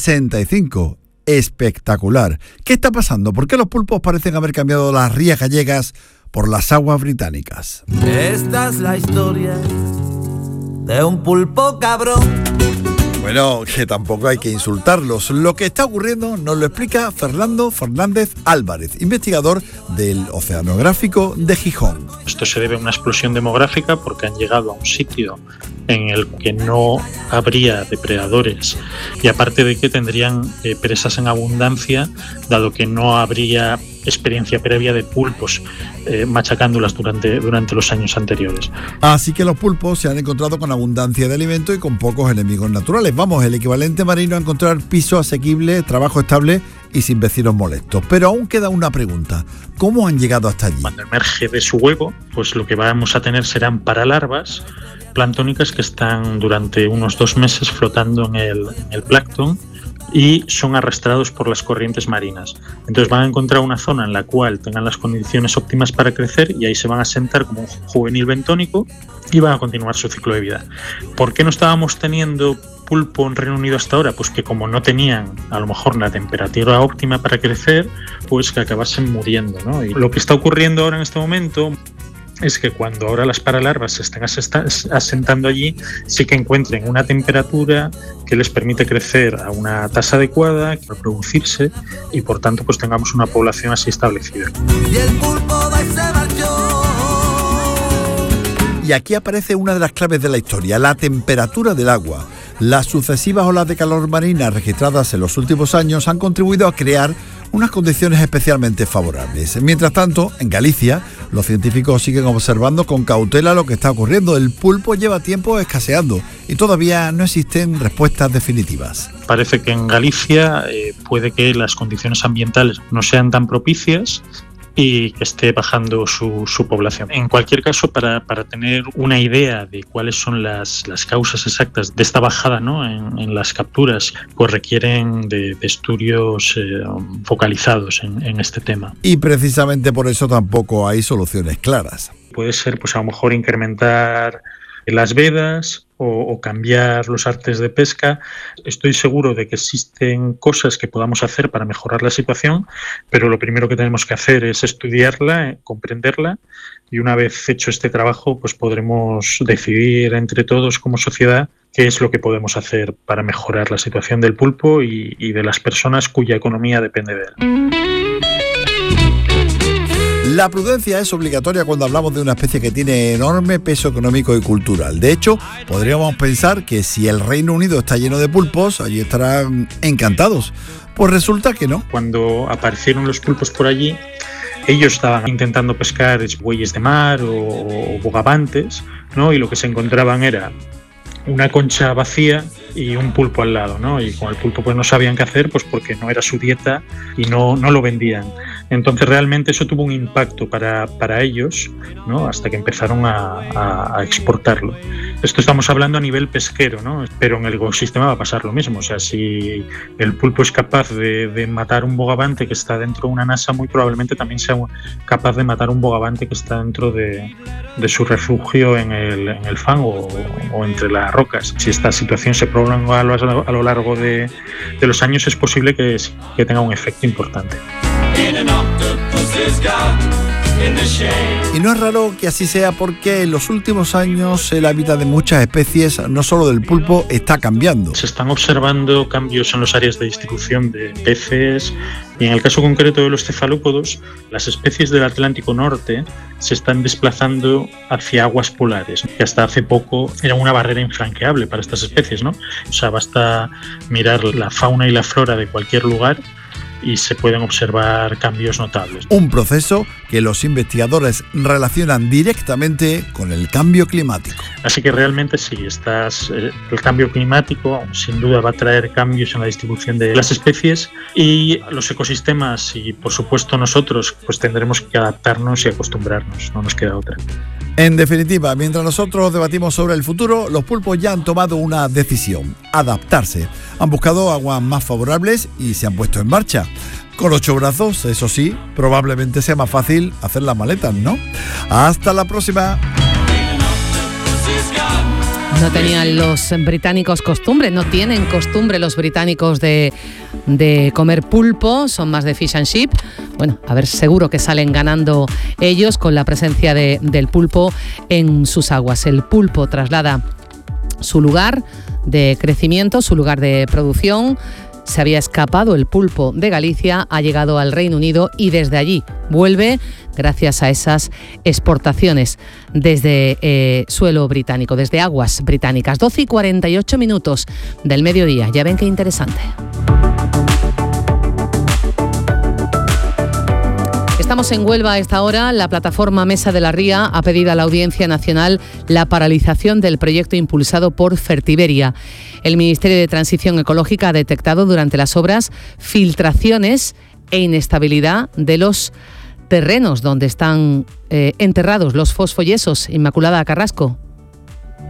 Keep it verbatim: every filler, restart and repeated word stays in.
sesenta y cinco. Espectacular. ¿Qué está pasando? ¿Por qué los pulpos parecen haber cambiado las rías gallegas por las aguas británicas? Esta es la historia de un pulpo cabrón. Bueno, que tampoco hay que insultarlos. Lo que está ocurriendo nos lo explica Fernando Fernández Álvarez, investigador del Oceanográfico de Gijón. Esto se debe a una explosión demográfica porque han llegado a un sitio en el que no habría depredadores y aparte de que tendrían eh, presas en abundancia, dado que no habría experiencia previa de pulpos eh, machacándolas durante, durante los años anteriores. Así que los pulpos se han encontrado con abundancia de alimento y con pocos enemigos naturales. Vamos, el equivalente marino a encontrar piso asequible, trabajo estable y sin vecinos molestos. Pero aún queda una pregunta. ¿Cómo han llegado hasta allí? Cuando emerge de su huevo, pues lo que vamos a tener serán paralarvas planctónicas que están durante unos dos meses flotando en el, en el plancton y son arrastrados por las corrientes marinas. Entonces van a encontrar una zona en la cual tengan las condiciones óptimas para crecer y ahí se van a sentar como un juvenil bentónico y van a continuar su ciclo de vida. ¿Por qué no estábamos teniendo pulpo en Reino Unido hasta ahora? Pues que como no tenían a lo mejor la temperatura óptima para crecer, pues que acabasen muriendo, ¿no? Y lo que está ocurriendo ahora en este momento es que cuando ahora las paralarvas se estén asentando allí, sí que encuentren una temperatura que les permite crecer a una tasa adecuada, reproducirse y por tanto pues tengamos una población así establecida. Y el pulpo se marchó. Y aquí aparece una de las claves de la historia, la temperatura del agua. Las sucesivas olas de calor marina registradas en los últimos años han contribuido a crear unas condiciones especialmente favorables. Mientras tanto, en Galicia, los científicos siguen observando con cautela lo que está ocurriendo. El pulpo lleva tiempo escaseando y todavía no existen respuestas definitivas. Parece que en Galicia eh, puede que las condiciones ambientales no sean tan propicias y que esté bajando su, su población. En cualquier caso, para, para tener una idea de cuáles son las, las causas exactas de esta bajada, ¿no?, en, en las capturas, pues requieren de, de estudios eh, focalizados en, en este tema. Y precisamente por eso tampoco hay soluciones claras. Puede ser, pues a lo mejor incrementar las vedas o, o cambiar los artes de pesca. Estoy seguro de que existen cosas que podamos hacer para mejorar la situación, pero lo primero que tenemos que hacer es estudiarla, comprenderla, y una vez hecho este trabajo, pues podremos decidir entre todos como sociedad qué es lo que podemos hacer para mejorar la situación del pulpo y, y de las personas cuya economía depende de él. La prudencia es obligatoria cuando hablamos de una especie que tiene enorme peso económico y cultural. De hecho, podríamos pensar que si el Reino Unido está lleno de pulpos, allí estarán encantados. Pues resulta que no. Cuando aparecieron los pulpos por allí, ellos estaban intentando pescar bueyes de mar o, o bogavantes, ¿no? Y lo que se encontraban era una concha vacía y un pulpo al lado, ¿no? Y con el pulpo pues no sabían qué hacer, pues porque no era su dieta y no, no lo vendían. Entonces realmente eso tuvo un impacto para, para ellos, ¿no?, hasta que empezaron a, a, a exportarlo. Esto estamos hablando a nivel pesquero, ¿no?, pero en el ecosistema va a pasar lo mismo. O sea, si el pulpo es capaz de, de matar un bogavante que está dentro de una nasa, muy probablemente también sea capaz de matar un bogavante que está dentro de, de su refugio en el, en el fango o, o entre las rocas. Si esta situación se prolonga a lo, a lo largo de, de los años, es posible que, que tenga un efecto importante. Y no es raro que así sea porque en los últimos años el hábitat de muchas especies, no solo del pulpo, está cambiando. Se están observando cambios en las áreas de distribución de peces y en el caso concreto de los cefalópodos, las especies del Atlántico Norte se están desplazando hacia aguas polares, que hasta hace poco era una barrera infranqueable para estas especies, ¿no? O sea, basta mirar la fauna y la flora de cualquier lugar y se pueden observar cambios notables. Un proceso que los investigadores relacionan directamente con el cambio climático. Así que realmente sí, estás, eh, el cambio climático sin duda va a traer cambios en la distribución de las especies y los ecosistemas y por supuesto nosotros pues tendremos que adaptarnos y acostumbrarnos, no nos queda otra. En definitiva, mientras nosotros debatimos sobre el futuro, los pulpos ya han tomado una decisión: adaptarse. Han buscado aguas más favorables y se han puesto en marcha. Con ocho brazos, eso sí, probablemente sea más fácil hacer las maletas, ¿no? ¡Hasta la próxima! No tenían los británicos costumbre, no tienen costumbre los británicos de, de comer pulpo, son más de fish and chip. Bueno, a ver, seguro que salen ganando ellos con la presencia de, del pulpo en sus aguas. El pulpo traslada su lugar de crecimiento, su lugar de producción. Se había escapado el pulpo de Galicia, ha llegado al Reino Unido y desde allí vuelve gracias a esas exportaciones desde eh, suelo británico, desde aguas británicas. doce y cuarenta y ocho minutos del mediodía. Ya ven qué interesante. Estamos en Huelva a esta hora. La plataforma Mesa de la Ría ha pedido a la Audiencia Nacional la paralización del proyecto impulsado por Fertiberia. El Ministerio de Transición Ecológica ha detectado durante las obras filtraciones e inestabilidad de los terrenos donde están eh, enterrados los fosfoyesos. Inmaculada Carrasco.